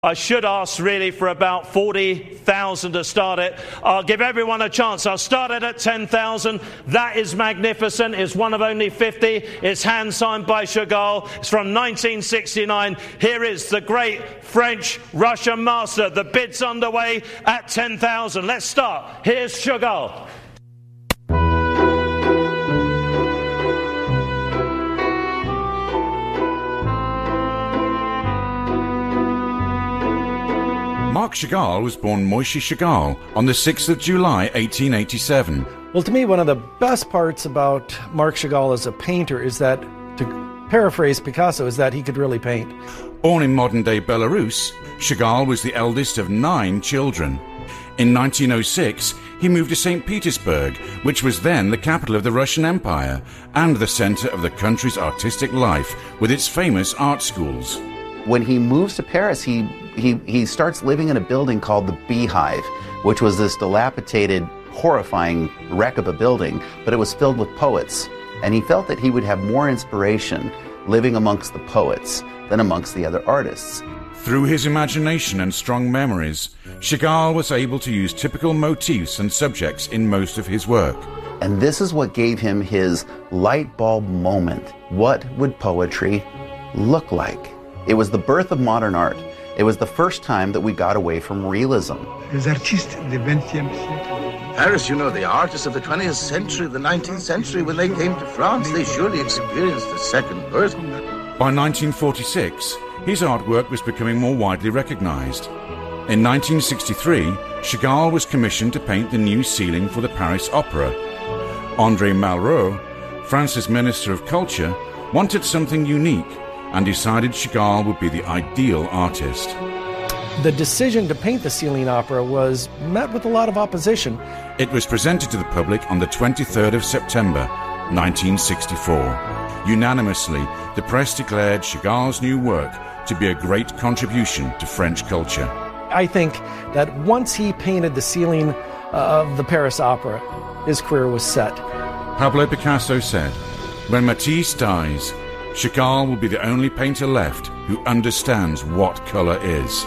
I should ask really for about 40,000 to start it. I'll give everyone a chance. I'll start it at 10,000. That is magnificent. It's one of only 50. It's hand signed by Chagall. It's from 1969. Here is the great French-Russian master. The bid's underway at 10,000. Let's start. Here's Chagall. Marc Chagall was born Moishe Chagall on the 6th of July, 1887. Well, to me, one of the best parts about Marc Chagall as a painter is that, to paraphrase Picasso, is that he could really paint. Born in modern-day Belarus, Chagall was the eldest of 9 children. In 1906, he moved to St. Petersburg, which was then the capital of the Russian Empire and the center of the country's artistic life with its famous art schools. When he moves to Paris, he starts living in a building called the Beehive, which was this dilapidated, horrifying wreck of a building, but it was filled with poets. And he felt that he would have more inspiration living amongst the poets than amongst the other artists. Through his imagination and strong memories, Chagall was able to use typical motifs and subjects in most of his work. And this is what gave him his light bulb moment. What would poetry look like? It was the birth of modern art. It was the first time that we got away from realism. Paris, you know, the artists of the 20th century, the 19th century, when they came to France, they surely experienced a second birth. By 1946, his artwork was becoming more widely recognized. In 1963, Chagall was commissioned to paint the new ceiling for the Paris Opera. André Malraux, France's Minister of Culture, wanted something unique and decided Chagall would be the ideal artist. The decision to paint the ceiling opera was met with a lot of opposition. It was presented to the public on the 23rd of September, 1964. Unanimously, the press declared Chagall's new work to be a great contribution to French culture. I think that once he painted the ceiling of the Paris Opera, his career was set. Pablo Picasso said, "When Matisse dies, Chagall will be the only painter left who understands what colour is."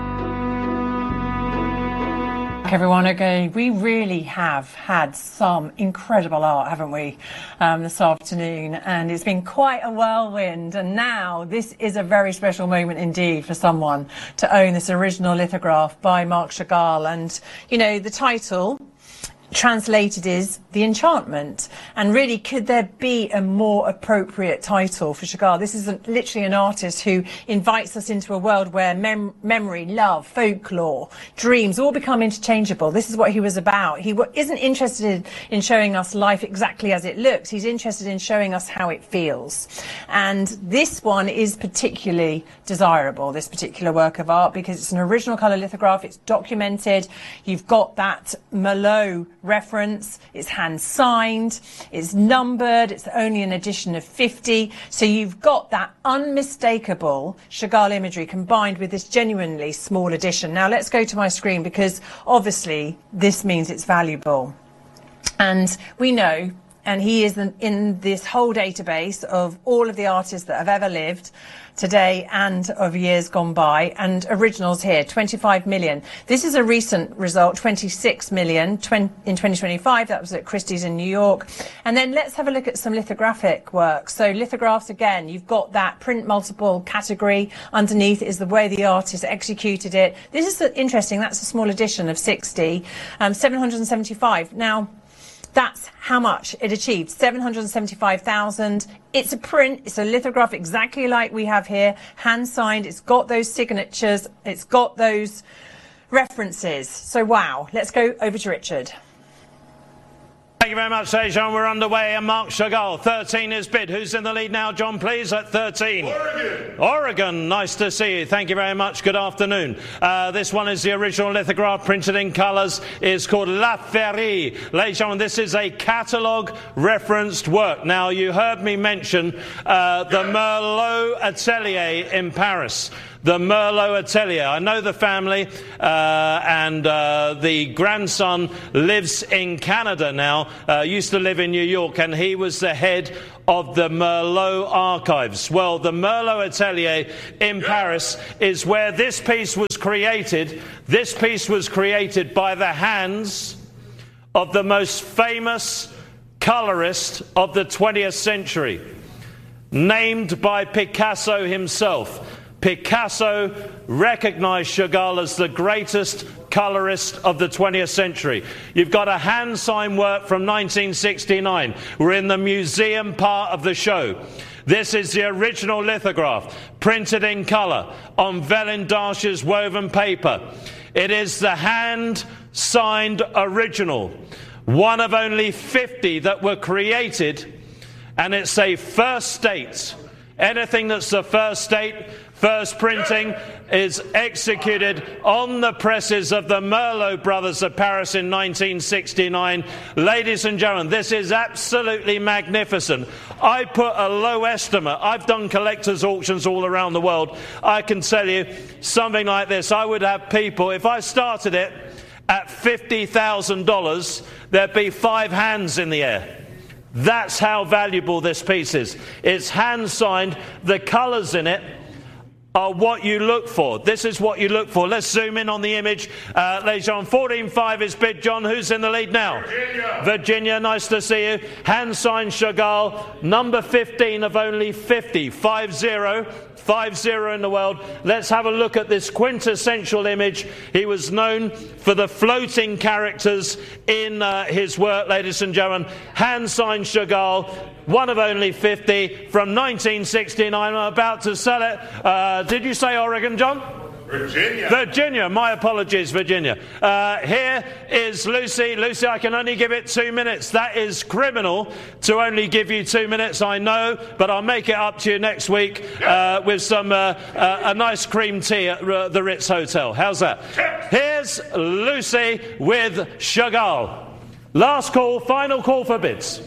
Everyone, okay, we really have had some incredible art, haven't we, this afternoon, and it's been quite a whirlwind, and now this is a very special moment indeed for someone to own this original lithograph by Marc Chagall. And you know, the title translated is The Enchantment, and really, could there be a more appropriate title for Chagall? This is literally an artist who invites us into a world where memory, love, folklore, dreams all become interchangeable. This is what he was about. He isn't interested in showing us life exactly as it looks. He's interested in showing us how it feels. And this one is particularly desirable, this particular work of art, because it's an original colour lithograph. It's documented. You've got that Merlot reference. It's hand signed, it's numbered, it's only an edition of 50, so you've got that unmistakable Chagall imagery combined with this genuinely small edition. Now let's go to my screen, because obviously this means it's valuable, and we know, and he is in this whole database of all of the artists that have ever lived today and of years gone by, and originals here, 25 million. This is a recent result, 26 million in 2025. That was at Christie's in New York. And then let's have a look at some lithographic work. So lithographs, again, you've got that print multiple category. Underneath is the way the artist executed it. This is interesting. That's a small edition of 60, 775. Now, that's how much it achieved, 775,000. It's a print, it's a lithograph exactly like we have here, hand signed, it's got those signatures, it's got those references. So wow, let's go over to Richard. Thank you very much, Sejan. We're underway, and Marc Chagall, 13 is bid. Who's in the lead now, John, please, at 13? Oregon, nice to see you. Thank you very much. Good afternoon. This one is the original lithograph, printed in colours. It's called La Ferie. Ladies and gentlemen, this is a catalogue referenced work. Now, you heard me mention the Merlot Atelier in Paris. the Merlot Atelier. I know the family, and the grandson lives in Canada now, used to live in New York, and he was the head of the Merlot archives. Well, the Merlot Atelier in Paris is where this piece was created. This piece was created by the hands of the most famous colorist of the 20th century, named by Picasso himself. Picasso recognized Chagall as the greatest colorist of the 20th century. You've got a hand sign work from 1969. We're in the museum part of the show. This is the original lithograph, printed in color on vellon d'Arches woven paper. It is the hand-signed original, one of only 50 that were created, and it's a first date. Anything that's the first date, first printing, is executed on the presses of the Merlot brothers of Paris in 1969. Ladies and gentlemen, this is absolutely magnificent. I put a low estimate. I've done collectors' auctions all around the world. I can tell you something like this. I would have people, if I started it at $50,000, there'd be 5 hands in the air. That's how valuable this piece is. It's hand-signed. The colours in it are what you look for. This is what you look for. Let's zoom in on the image. Ladies and gentlemen, 14.5 is bid. John, who's in the lead now? Virginia, nice to see you. Hand-signed Chagall, number 15 of only 50. 5-0 in the world. Let's have a look at this quintessential image. He was known for the floating characters in his work, ladies and gentlemen. Hand-signed Chagall, one of only 50 from 1969. I'm about to sell it. Did you say Oregon, John? Virginia, my apologies, Virginia. Here is Lucy. Lucy, I can only give it 2 minutes. That is criminal to only give you 2 minutes, I know, but I'll make it up to you next week with some a nice cream tea at the Ritz Hotel. How's that? Here's Lucy with Chagall. Last call, final call for bids.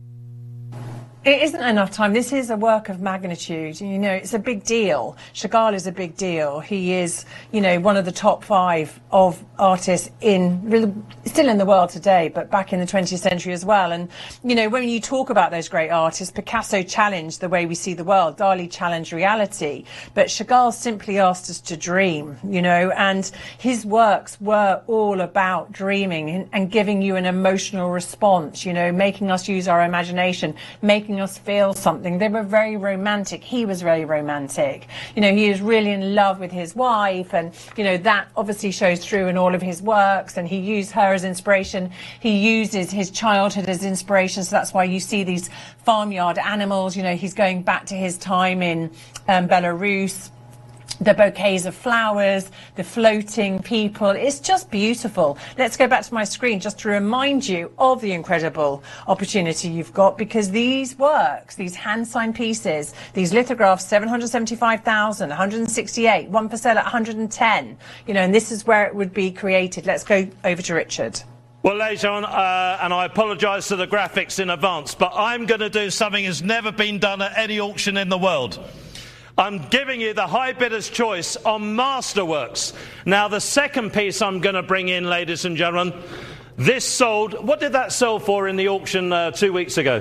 It isn't enough time. This is a work of magnitude. You know, it's a big deal. Chagall is a big deal. He is, you know, one of the top 5 of artists still in the world today, but back in the 20th century as well. And, you know, when you talk about those great artists, Picasso challenged the way we see the world. Dali challenged reality. But Chagall simply asked us to dream, you know, and his works were all about dreaming and giving you an emotional response, you know, making us use our imagination, making us feel something. They were very romantic. He was very romantic. You know, he is really in love with his wife, and, you know, that obviously shows through in all of his works, and he used her as inspiration. He uses his childhood as inspiration, so that's why you see these farmyard animals. You know, he's going back to his time in Belarus. The bouquets of flowers, the floating people. It's just beautiful. Let's go back to my screen just to remind you of the incredible opportunity you've got, because these works, these hand-signed pieces, these lithographs, 775,000, 168, one for sale at 110, you know, and this is where it would be created. Let's go over to Richard. Well, ladies and gentlemen, and I apologise to the graphics in advance, but I'm going to do something that's never been done at any auction in the world. I'm giving you the high bidder's choice on Masterworks. Now, the second piece I'm going to bring in, ladies and gentlemen, this sold, what did that sell for in the auction 2 weeks ago?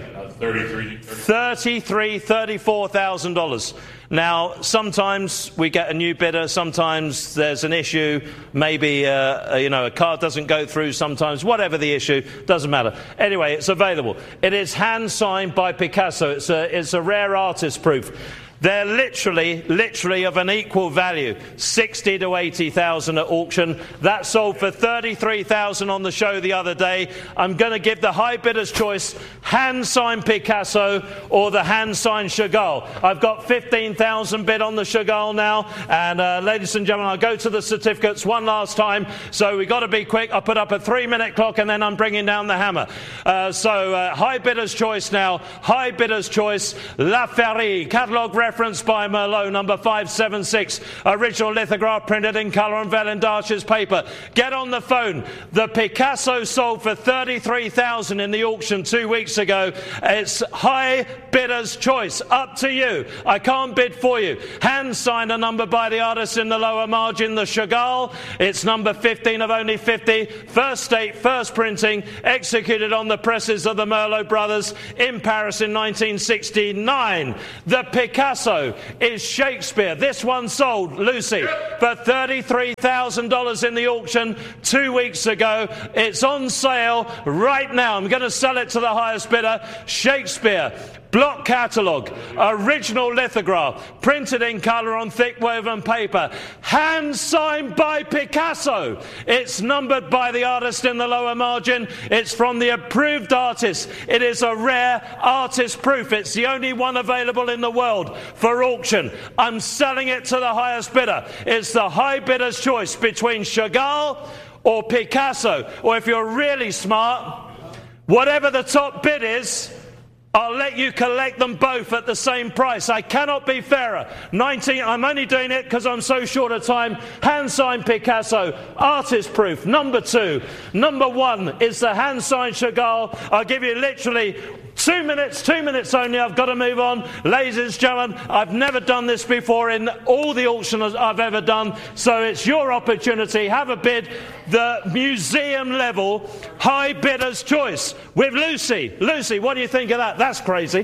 $34,000. Now, sometimes we get a new bidder, sometimes there's an issue, maybe you know, a card doesn't go through sometimes, whatever the issue, doesn't matter. Anyway, it's available. It is hand-signed by Picasso. It's a rare artist proof. They're literally of an equal value, 60 to 80,000 at auction. That sold for 33,000 on the show the other day. I'm going to give the high bidder's choice, hand-signed Picasso or the hand-signed Chagall. I've got 15,000 bid on the Chagall now, and ladies and gentlemen, I'll go to the certificates one last time, so we've got to be quick. I'll put up a 3-minute clock and then I'm bringing down the hammer. So high bidder's choice now, high bidder's choice, La Ferry, catalogue reference by Merlot, number 576. Original lithograph printed in colour on Valendache's paper. Get on the phone. The Picasso sold for $33,000 in the auction 2 weeks ago. It's high bidder's choice. Up to you. I can't bid for you. Hand signed a number by the artist in the lower margin, the Chagall. It's number 15 of only 50. First date, first printing, executed on the presses of the Merlot brothers in Paris in 1969. The Picasso is Shakespeare. This one sold, Lucy, for $33,000 in the auction 2 weeks ago. It's on sale right now. I'm going to sell it to the highest bidder. Shakespeare. Block catalogue, original lithograph, printed in colour on thick woven paper, hand signed by Picasso. It's numbered by the artist in the lower margin. It's from the approved artist. It is a rare artist proof. It's the only one available in the world for auction. I'm selling it to the highest bidder. It's the high bidder's choice between Chagall or Picasso. Or if you're really smart, whatever the top bid is, I'll let you collect them both at the same price. I cannot be fairer. I'm only doing it because I'm so short of time. Hand-signed Picasso, artist proof, number 2. Number 1 is the hand-signed Chagall. I'll give you literally 2 minutes only. I've got to move on. Ladies and gentlemen, I've never done this before in all the auctions I've ever done, so it's your opportunity. Have a bid. The museum level high bidder's choice with Lucy. Lucy, what do you think of that? That's crazy.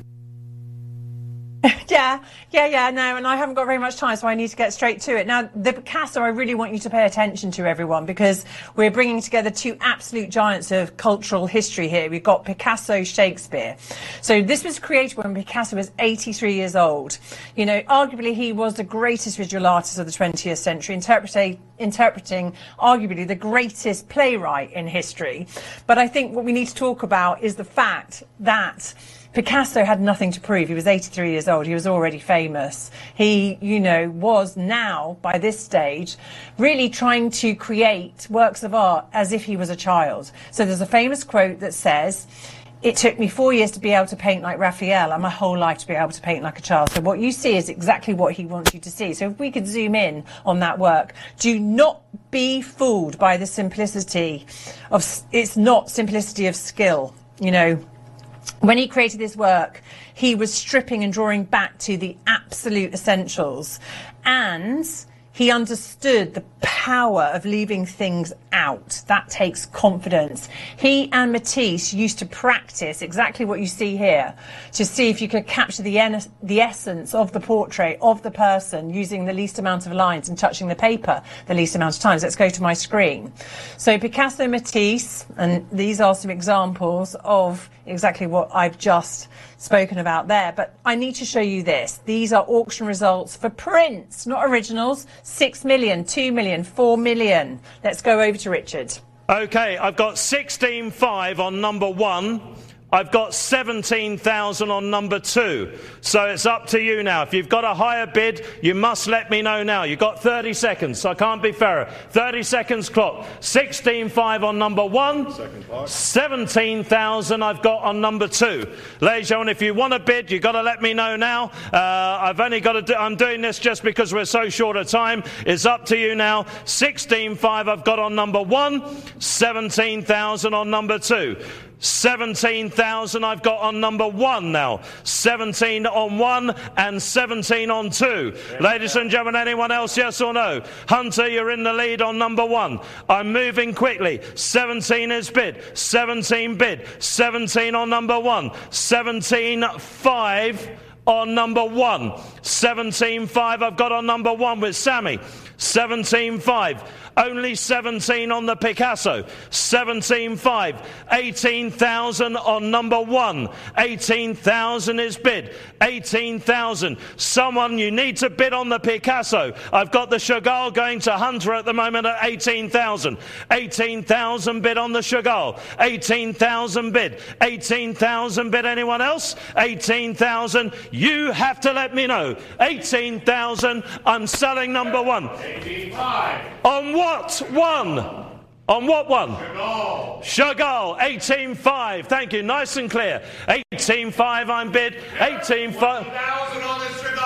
Yeah, no, and I haven't got very much time, so I need to get straight to it. Now, the Picasso, I really want you to pay attention to, everyone, because we're bringing together two absolute giants of cultural history here. We've got Picasso, Shakespeare. So this was created when Picasso was 83 years old. You know, arguably he was the greatest visual artist of the 20th century, interpreting arguably the greatest playwright in history. But I think what we need to talk about is the fact that Picasso had nothing to prove. He was 83 years old. He was already famous. He, you know, was now, by this stage, really trying to create works of art as if he was a child. So there's a famous quote that says, "It took me 4 years to be able to paint like Raphael and my whole life to be able to paint like a child." So what you see is exactly what he wants you to see. So if we could zoom in on that work, do not be fooled by the simplicity of, it's not simplicity of skill, you know. When he created this work, he was stripping and drawing back to the absolute essentials, and he understood the power of leaving things out. That takes confidence. He and Matisse used to practice exactly what you see here to see if you could capture the essence of the portrait of the person using the least amount of lines and touching the paper the least amount of times. Let's go to my screen. So Picasso, Matisse, and these are some examples of exactly what I've just spoken about there. But I need to show you this. These are auction results for prints, not originals. 6 million, 2 million, 4 million. Let's go over to Richard. Okay, I've got 16.5 on number 1. I've got 17,000 on number 2. So it's up to you now. If you've got a higher bid, you must let me know now. You've got 30 seconds, so I can't be fairer. 30 seconds clock. 16.5 on number 1. 17,000 I've got on number 2. Ladies and gentlemen, if you want a bid, you've got to let me know now. I've only got to I'm doing this just because we're so short of time. It's up to you now. 16.5 I've got on number 1. 17,000 on number 2. 17,000 I've got on number 1 now. 17 on 1 and 17 on 2. Ladies and gentlemen, anyone else, yes or no? Hunter, you're in the lead on number 1. I'm moving quickly. 17 is bid. 17 bid. 17 on number 1. 17.5 on number 1. 17.5 I've got on number 1 with Sammy. 17.5. Only 17 on the Picasso. 17.5. 18,000 on number 1. 18,000 is bid. 18,000. Someone, you need to bid on the Picasso. I've got the Chagall going to Hunter at the moment at 18,000. 18,000 bid on the Chagall. 18,000 bid. 18,000 bid. Anyone else? 18,000. You have to let me know. 18,000. I'm selling number 1. 18.5. On what one? On what one? Chagall. Chagall, 18.5. Thank you, nice and clear. 18.5 I'm bid. 18.5. 1,000 on the Chagall.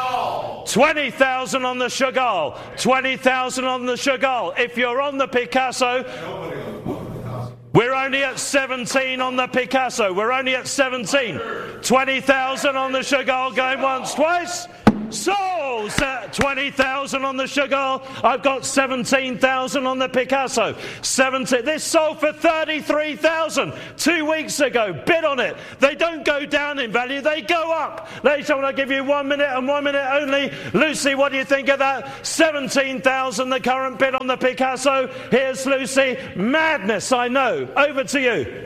20,000 on the Chagall. 20,000 on the Chagall. If you're on the Picasso, we're only at 17 on the Picasso. We're only at 17. 20,000 on the Chagall, going once, twice. Sold! 20,000 on the Chagall. I've got 17,000 on the Picasso. 70. This sold for 33,000 2 weeks ago. Bid on it. They don't go down in value, they go up. Ladies and gentlemen, I'll give you 1 minute and 1 minute only. Lucy, what do you think of that? 17,000, the current bid on the Picasso. Here's Lucy. Madness, I know. Over to you.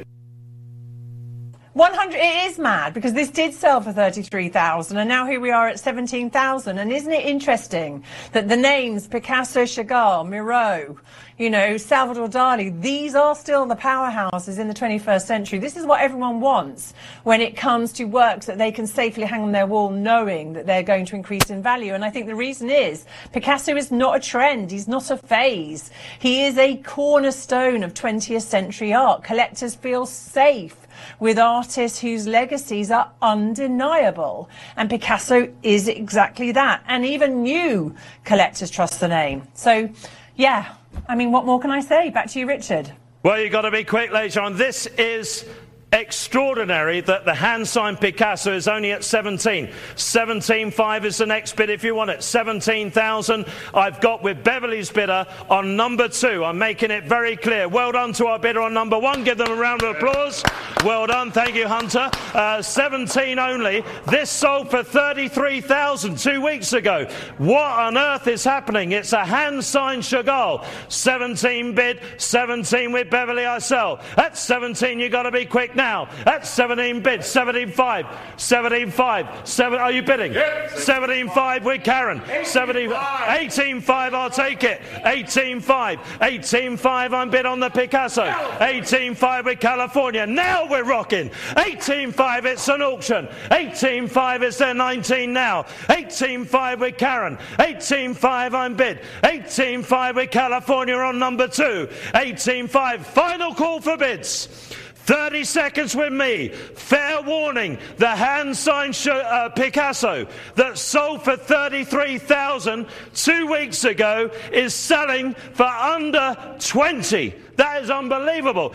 100, it is mad, because this did sell for 33,000 and now here we are at 17,000. And isn't it interesting that the names Picasso, Chagall, Miro, you know, Salvador Dali, these are still the powerhouses in the 21st century. This is what everyone wants when it comes to works that they can safely hang on their wall knowing that they're going to increase in value. And I think the reason is Picasso is not a trend. He's not a phase. He is a cornerstone of 20th century art. Collectors feel safe with artists whose legacies are undeniable. And Picasso is exactly that. And even new collectors trust the name. So, yeah, I mean, what more can I say? Back to you, Richard. Well, you've got to be quick, ladies and gentlemen. This is extraordinary that the hand-signed Picasso is only at 17. 17.5 is the next bid if you want it. 17,000 I've got with Beverley's bidder on number 2. I'm making it very clear. Well done to our bidder on number 1. Give them a round of applause. Well done. Thank you, Hunter. 17 only. This sold for 33,000 2 weeks ago. What on earth is happening? It's a hand-signed Chagall. 17 bid. 17 with Beverley I sell. At 17 you've got to be quick now. At 17 bid. 17.5. 17.5. 7. Are you bidding? Yep. 17.5 with Karen. 18.5. I'll take it. 18.5. 18.5. I'm bid on the Picasso. 18.5 with California. Now we're rocking. 18.5. It's an auction. 18.5 is their 19 now. 18.5 with Karen. 18.5 I'm bid. 18.5 with California on number 2. 18.5. Final call for bids. 30 seconds with me. Fair warning, the hand-signed Picasso that sold for 33,000 2 weeks ago is selling for under 20. That is unbelievable.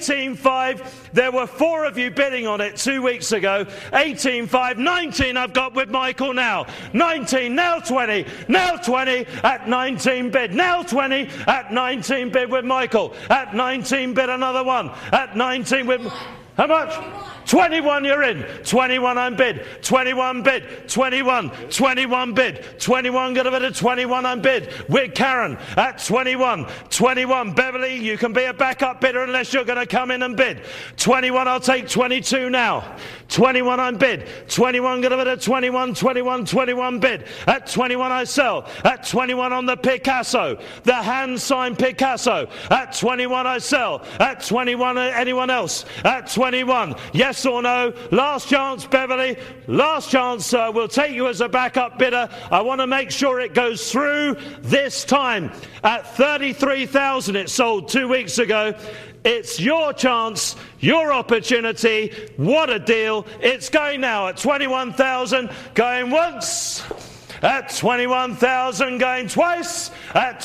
18.5, there were 4 of you bidding on it 2 weeks ago. 18.5, 19 I've got with Michael now. 19, now 20, now 20 at 19 bid. Now 20 at 19 bid with Michael. At 19 bid another one. At 19 with... How much? 21 you're in. 21 I'm bid. 21 bid. 21. 21 bid. 21 got a bit of 21 I'm bid. With Karen at 21. 21. Beverley, you can be a backup bidder unless you're going to come in and bid. 21, I'll take 22 now. 21 I'm bid. 21 got a bit of 21. 21. 21 bid. At 21 I sell. At 21 on the Picasso. The hand-signed Picasso. At 21 I sell. At 21 anyone else? At 21. Yes or no? Last chance, Beverley. Last chance. We'll take you as a backup bidder. I want to make sure it goes through this time. At 33,000 it sold 2 weeks ago. It's your chance, your opportunity. What a deal. It's going now at 21,000. Going once. At 21,000. Going twice. At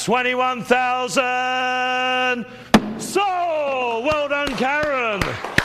21,000. So, well done, Karen.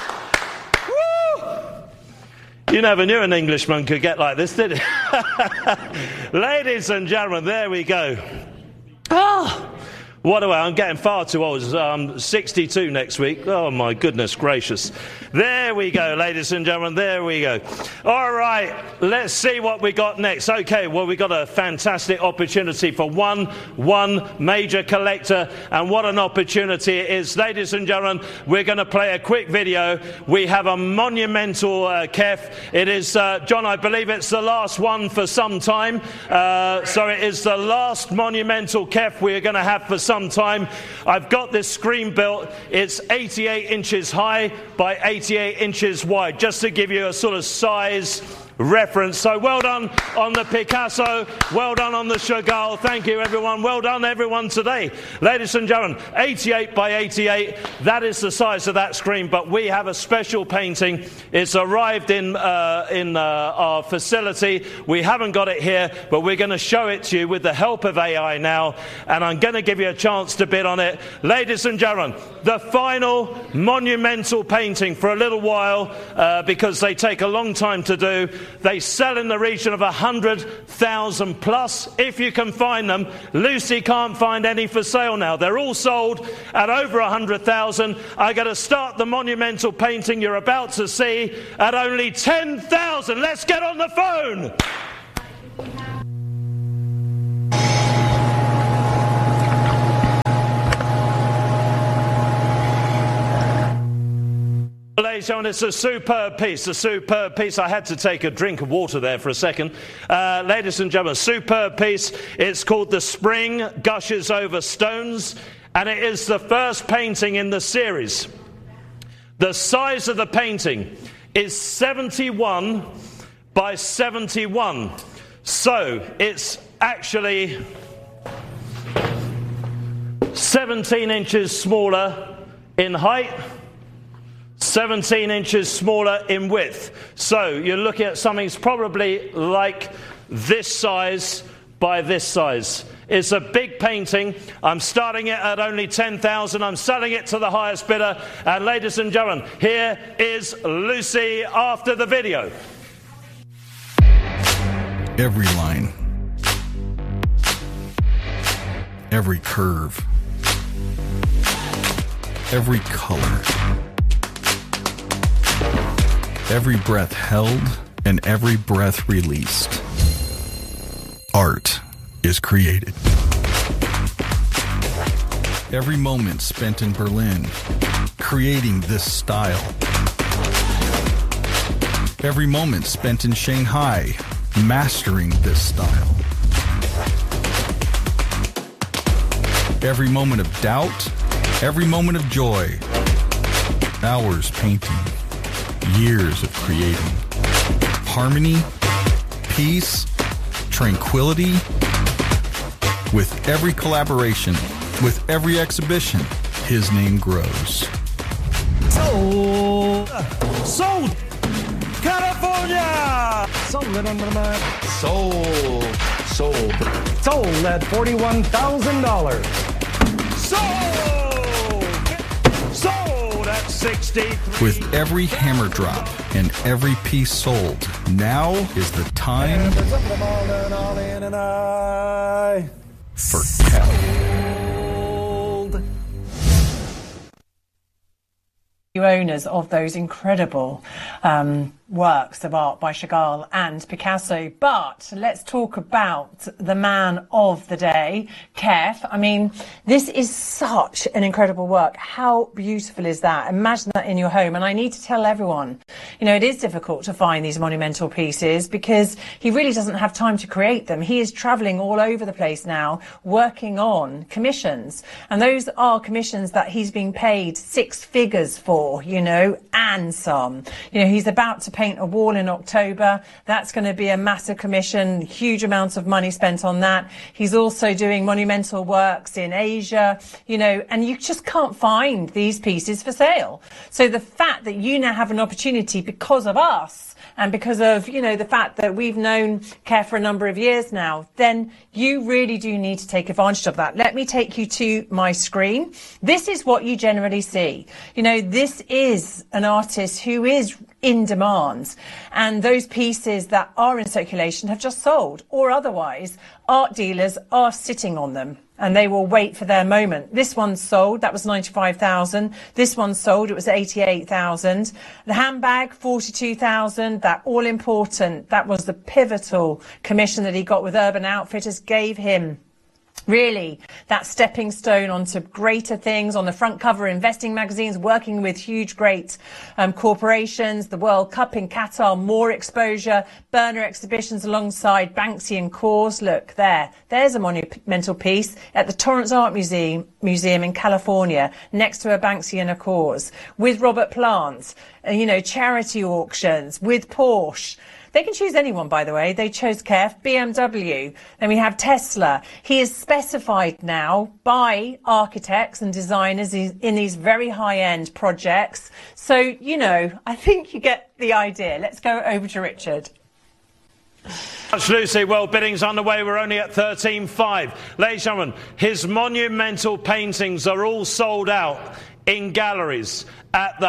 You never knew an Englishman could get like this, did you? Ladies and gentlemen, there we go. Oh, what do I'm getting far too old. I'm 62 next week. Oh, my goodness gracious. There we go, ladies and gentlemen. There we go. All right, let's see what we got next. Okay, well, we got a fantastic opportunity for one major collector, and what an opportunity it is. Ladies and gentlemen, we're going to play a quick video. We have a monumental Kef. It is, John, I believe it's the last one for some time. So it is the last monumental Kef we're going to have for some time. I've got this screen built. It's 88 inches high by 88 inches wide, just to give you a sort of size reference. So well done on the Picasso, well done on the Chagall. Thank you, everyone. Well done, everyone, today. Ladies and gentlemen, 88 by 88, that is the size of that screen, but we have a special painting. It's arrived in our facility. We haven't got it here, but we're going to show it to you with the help of AI now, and I'm going to give you a chance to bid on it. Ladies and gentlemen, the final monumental painting for a little while, because they take a long time to do. They sell in the region of 100,000 plus, if you can find them. Lucy can't find any for sale now. They're all sold at over 100,000. I'm going to start the monumental painting you're about to see at only 10,000. Let's get on the phone. Ladies and gentlemen, it's a superb piece, I had to take a drink of water there for a second. Ladies and gentlemen, superb piece. It's called The Spring Gushes Over Stones, and it is the first painting in the series. The size of the painting is 71 by 71. So it's actually 17 inches smaller in height, 17 inches smaller in width. So you're looking at something that's probably like this size by this size. It's a big painting. I'm starting it at only 10,000. I'm selling it to the highest bidder. And ladies and gentlemen, here is Lucy after the video. Every line, every curve, every color, every breath held and every breath released. Art is created. Every moment spent in Berlin creating this style. Every moment spent in Shanghai mastering this style. Every moment of doubt, every moment of joy. Hours painting, years of creating. Harmony, peace, tranquility. With every collaboration, with every exhibition, his name grows. Sold! California! Sold it under the map. Sold. Sold at $41,000. Sold at 63. With every hammer drop and every piece sold, now is the time for owners of those incredible works of art by Chagall and Picasso. But let's talk about the man of the day, Kev. I mean, this is such an incredible work. How beautiful is that? Imagine that in your home. And I need to tell everyone, you know, it is difficult to find these monumental pieces because he really doesn't have time to create them. He is traveling all over the place now, working on commissions. And those are commissions that he's being paid six figures for, you know, and some. You know, he's about to paint a wall in October. That's going to be a massive commission, huge amounts of money spent on that. He's also doing monumental works in Asia, you know, and you just can't find these pieces for sale. So the fact that you now have an opportunity because of us, and because of, you know, the fact that we've known Kev for a number of years now, then you really do need to take advantage of that. Let me take you to my screen. This is what you generally see. You know, this is an artist who is in demand, and those pieces that are in circulation have just sold, or otherwise art dealers are sitting on them and they will wait for their moment. This one sold, that was 95,000. This one sold, it was 88,000. The handbag, 42,000. That all important, that was the pivotal commission that he got with Urban Outfitters, gave him really that stepping stone onto greater things, on the front cover of investing magazines, working with huge great corporations, the World Cup in Qatar, more exposure, burner exhibitions alongside Banksy and Kaws. Look there's a monumental piece at the Torrance Art Museum in California, next to a Banksy and a Kaws, with Robert Plant, you know, charity auctions, with Porsche. They can choose anyone, by the way. They chose Kev, BMW. Then we have Tesla. He is specified now by architects and designers in these very high-end projects. So, you know, I think you get the idea. Let's go over to Richard. Lucy, well, bidding's underway. We're only at 13.5. Ladies and gentlemen, his monumental paintings are all sold out in galleries at the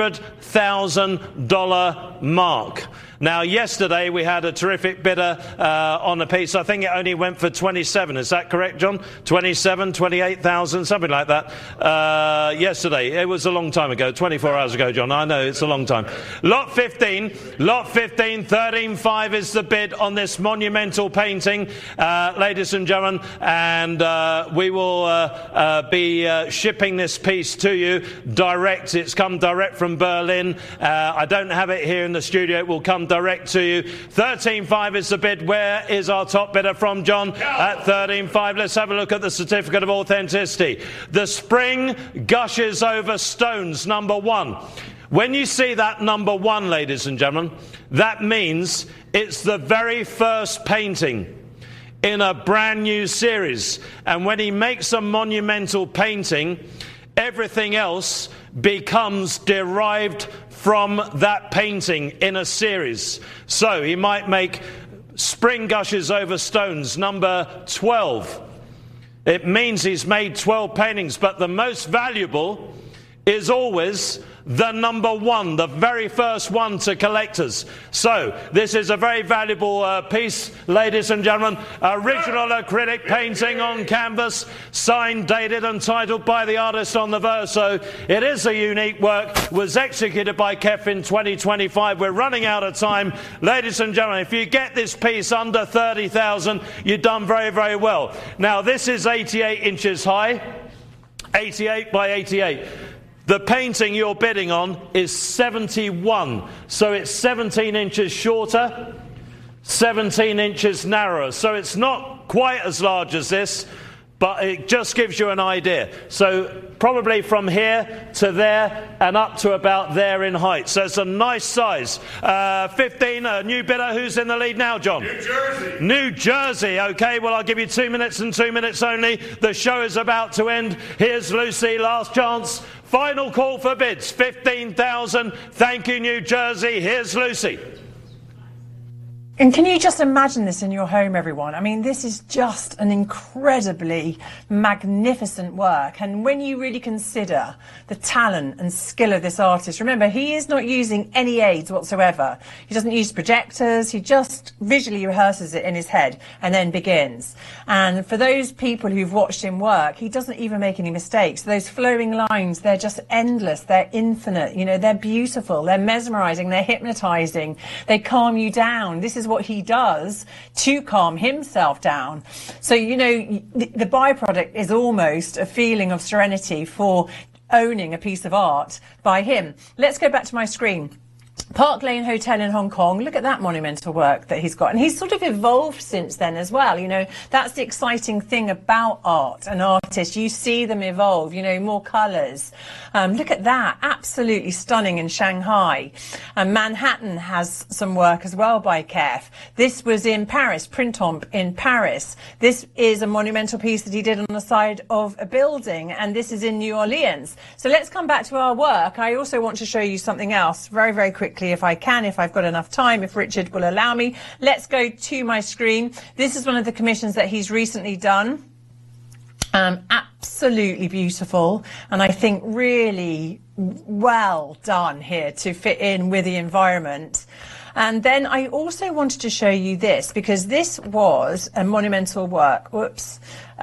$100,000 mark. Now, yesterday we had a terrific bidder on the piece. I think it only went for 27. Is that correct, John? 27, 28,000, something like that. Yesterday. It was a long time ago, 24 hours ago, John. I know, it's a long time. Lot 15, 13.5 is the bid on this monumental painting, ladies and gentlemen. And we will be shipping this piece to you direct. It's come direct from Berlin. I don't have it here in the studio. It will come direct to you. 13.5 is the bid. Where is our top bidder from, John? At 13.5. Let's have a look at the certificate of authenticity. The spring gushes over stones, number 1. When you see that number 1, ladies and gentlemen, that means it's the very first painting in a brand new series. And when he makes a monumental painting, everything else becomes derived from that painting in a series. So he might make Spring Gushes Over Stones, number 12. It means he's made 12 paintings, but the most valuable is always the number 1, the very first one to collectors. So this is a very valuable piece, ladies and gentlemen. Original acrylic painting on canvas, signed, dated and titled by the artist on the verso. It is a unique work, was executed by Kev in 2025. We're running out of time. Ladies and gentlemen, if you get this piece under 30,000, you've done very, very well. Now this is 88 inches high, 88 by 88. The painting you're bidding on is 71, so it's 17 inches shorter, 17 inches narrower. So it's not quite as large as this, but it just gives you an idea. So probably from here to there and up to about there in height. So it's a nice size. 15, a new bidder. Who's in the lead now, John? New Jersey. New Jersey. Okay, well, I'll give you 2 minutes and 2 minutes only. The show is about to end. Here's Lucy, last chance. Final call for bids, 15,000. Thank you, New Jersey. Here's Lucy. And can you just imagine this in your home, everyone? I mean, this is just an incredibly magnificent work. And when you really consider the talent and skill of this artist, remember, he is not using any aids whatsoever. He doesn't use projectors. He just visually rehearses it in his head and then begins. And for those people who've watched him work, he doesn't even make any mistakes. Those flowing lines, they're just endless. They're infinite. You know, they're beautiful. They're mesmerizing. They're hypnotizing. They calm you down. This is what he does to calm himself down. So, you know, the byproduct is almost a feeling of serenity for owning a piece of art by him. Let's go back to my screen. Park Lane Hotel in Hong Kong, look at that monumental work that he's got. And he's sort of evolved since then as well. You know, that's the exciting thing about art and artists. You see them evolve, you know, more colours. Look at that, absolutely stunning in Shanghai. Manhattan has some work as well by Kev. This was in Paris, Printemps in Paris. This is a monumental piece that he did on the side of a building, and this is in New Orleans. So let's come back to our work. I also want to show you something else very, very quickly if I can, if I've got enough time, if Richard will allow me. Let's go to my screen. This is one of the commissions that he's recently done. Absolutely beautiful, and I think really well done here to fit in with the environment. And then I also wanted to show you this, because this was a monumental work. Whoops.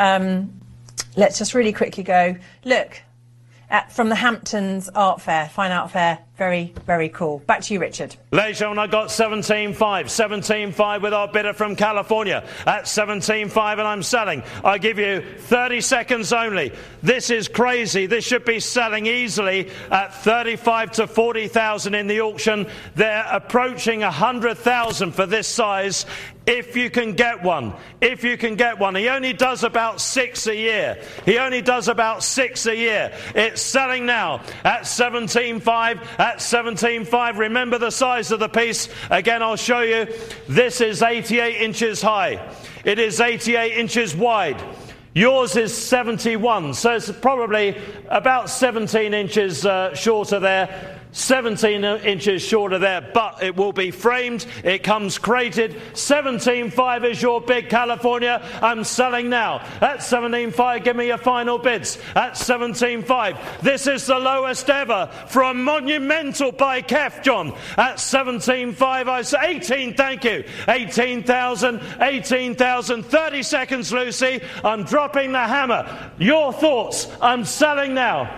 Let's just really quickly go. Look, from the Hamptons Art Fair, Fine Art Fair. Very, very cool. Back to you, Richard. Ladies and gentlemen, I got 17.5. 17.5 with our bidder from California at 17.5, and I'm selling. I give you 30 seconds only. This is crazy. This should be selling easily at 35 to 40,000 in the auction. They're approaching 100,000 for this size. If you can get one. If you can get one. He only does about 6 a year. He only does about 6 a year. It's selling now at 17.5. at 17.5. Remember the size of the piece. Again, I'll show you. This is 88 inches high. It is 88 inches wide. Yours is 71, so it's probably about 17 inches shorter there. 17 inches shorter there, but it will be framed. It comes crated. 17.5 is your bid, California. I'm selling now. At 17.5, give me your final bids. At 17.5. This is the lowest ever from Monumental by Kef, John. At 17.5, I say 18, thank you. 18,000, 18,000. 30 seconds, Lucy. I'm dropping the hammer. Your thoughts? I'm selling now.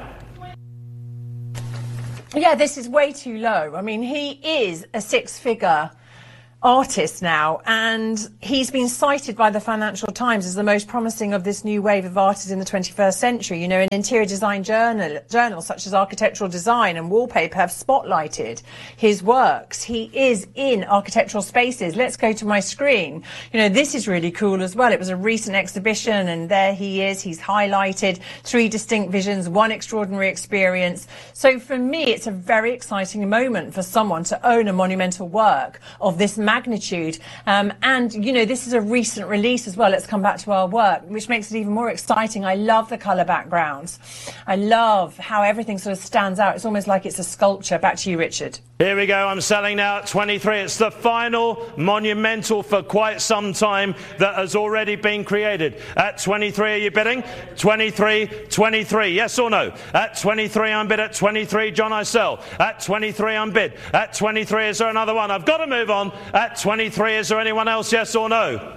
Yeah, this is way too low. I mean, he is a six-figure artist now, and he's been cited by the Financial Times as the most promising of this new wave of artists in the 21st century. You know, an interior design journals such as Architectural Design and Wallpaper have spotlighted his works. He is in architectural spaces. Let's go to my screen. You know, this is really cool as well. It was a recent exhibition, and there he is. He's highlighted 3 distinct visions, 1 extraordinary experience. So for me, it's a very exciting moment for someone to own a monumental work of this magnitude. And, you know, this is a recent release as well. Let's come back to our work, which makes it even more exciting. I love the colour backgrounds. I love how everything sort of stands out. It's almost like it's a sculpture. Back to you, Richard. Here we go. I'm selling now at 23. It's the final monumental for quite some time that has already been created. At 23, are you bidding? 23, 23. Yes or no? At 23, I'm bid. At 23, John, I sell. At 23, I'm bid. At 23, is there another one? I've got to move on. At 23, is there anyone else? Yes or no?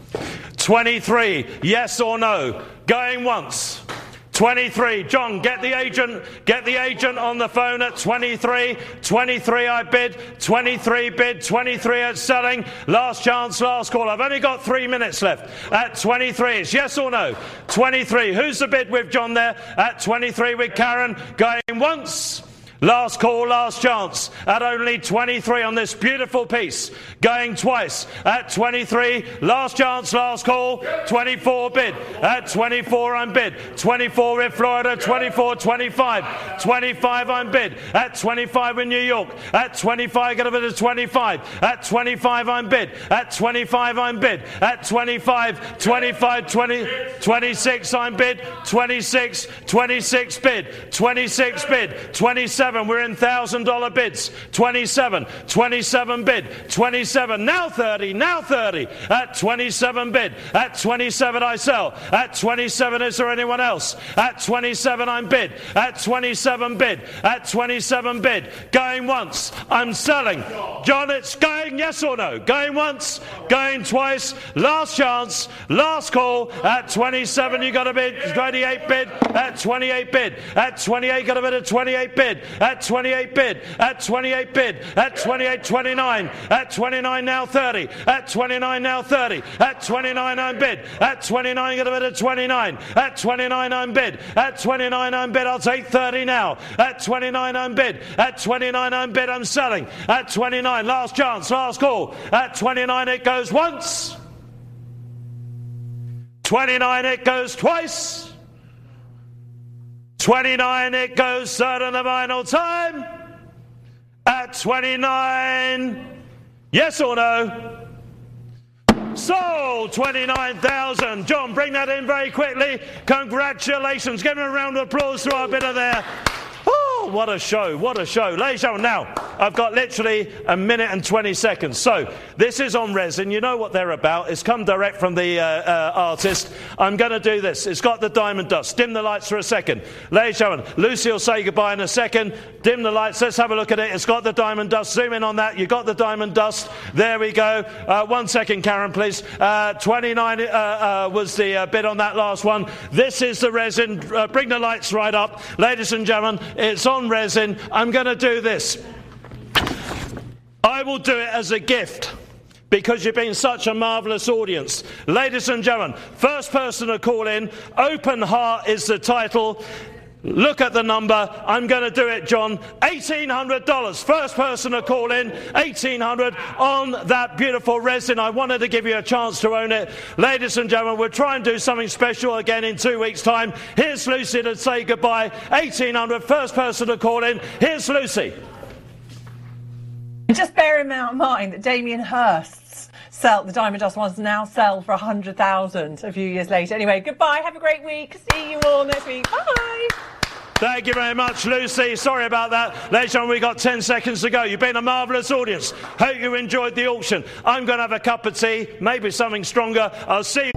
23, yes or no? Going once. 23, John, get the agent on the phone at 23. 23, I bid. 23 bid. 23 at selling. Last chance, last call. I've only got 3 minutes left. At 23, it's yes or no? 23, who's the bid with John there? At 23 with Karen. Going once. Last call, last chance. At only 23 on this beautiful piece. Going twice. At 23, last chance, last call. 24 bid. At 24, I'm bid. 24 with Florida. 24, 25. 25, I'm bid. At 25 in New York. At 25, get a bit of 25. At 25, I'm bid. At 25, I'm bid. At 25, 25, 20, 26, I'm bid. 26, 26 bid. 26 bid. 27. We're in $1,000 bids. 27, 27 bid. 27, now 30, now 30. At 27 bid. At 27 I sell. At 27, is there anyone else? At 27 I'm bid. At 27 bid. At 27 bid. Going once. I'm selling. John, it's going yes or no? Going once. Going twice. Last chance. Last call. At 27 you got a bid. 28 bid. At 28 bid. At 28 got a bid of 28 bid. At 28 bid. At 28 bid. At 28, 29. At 29 now 30. At 29 now 30. At 29 I'm bid. At 29 get a bid of 29. At 29 I'm bid. At 29 I'm bid. I'll take 30 now. At 29 I'm bid. At 29 I'm bid. I'm selling. At 29 last chance, last call. At 29 it goes once. 29 it goes twice. 29 it goes third and the final time. At 29, yes or no? Sold. 29,000. John, bring that in very quickly. Congratulations. Give him a round of applause to our bidder there. Oh, what a show, what a show. Ladies and gentlemen, now, I've got literally a minute and 20 seconds. So, this is on resin. You know what they're about. It's come direct from the artist. I'm going to do this. It's got the diamond dust. Dim the lights for a second. Ladies and gentlemen, Lucy will say goodbye in a second. Dim the lights. Let's have a look at it. It's got the diamond dust. Zoom in on that. You got the diamond dust. There we go. 1 second, Karen, please. 29 was the bid on that last one. This is the resin. Bring the lights right up. Ladies and gentlemen, it's on resin. I'm going to do this. I will do it as a gift because you've been such a marvellous audience. Ladies and gentlemen, first person to call in, Open Heart is the title. Look at the number. I'm going to do it, John. $1,800. First person to call in, $1,800 on that beautiful resin. I wanted to give you a chance to own it. Ladies and gentlemen, we'll try and do something special again in 2 weeks' time. Here's Lucy to say goodbye. $1,800. First person to call in. Here's Lucy. And just bear in mind that Damien Hirst's the Diamond Dust ones now sell for 100,000 a few years later. Anyway, goodbye, have a great week. See you all next week. Bye. Thank you very much, Lucy. Sorry about that. Ladies and gentlemen, we've got 10 seconds to go. You've been a marvellous audience. Hope you enjoyed the auction. I'm going to have a cup of tea, maybe something stronger. I'll see you.